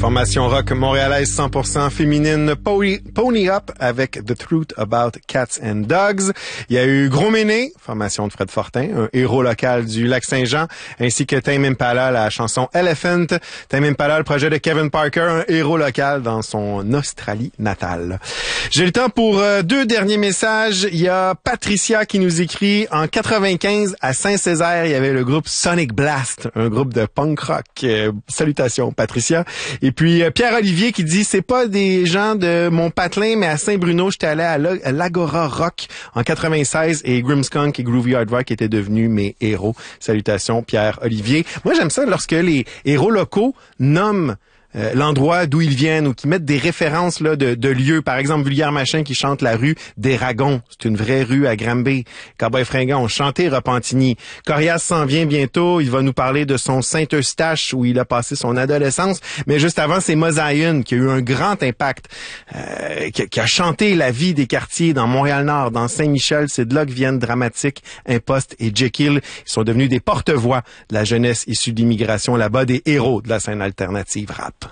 Formation rock montréalaise 100% féminine Pony Up avec The Truth About Cats and Dogs. Il y a eu Gros Méné, formation de Fred Fortin, un héros local du Lac-Saint-Jean, ainsi que Tame Impala, la chanson Elephant. Tame Impala, le projet de Kevin Parker, un héros local dans son Australie natale. J'ai le temps pour deux derniers messages. Il y a Patricia qui nous écrit en 95 à Saint-Césaire, il y avait le groupe Sonic Blast, un groupe de punk rock. Salutations Patricia. Et puis Pierre-Olivier qui dit c'est pas des gens de mon patelin mais à Saint-Bruno, j'étais allé à l'Agora Rock en 96 et Grimmskunk et Groovy Hard Rock étaient devenus mes héros. Salutations Pierre-Olivier. Moi j'aime ça lorsque les héros locaux nomment l'endroit d'où ils viennent ou qui mettent des références là de lieux. Par exemple, Vulgaire Machin qui chante la rue des Ragons. C'est une vraie rue à Granby. Cowboy Fringant, chanté Repentigny. Corias s'en vient bientôt. Il va nous parler de son Saint-Eustache où il a passé son adolescence. Mais juste avant, c'est Mosaïen qui a eu un grand impact, qui a chanté la vie des quartiers dans Montréal-Nord, dans Saint-Michel. C'est de là que viennent Dramatique, Impost et Jekyll. Ils sont devenus des porte-voix de la jeunesse issue d'immigration là-bas, des héros de la scène alternative rap.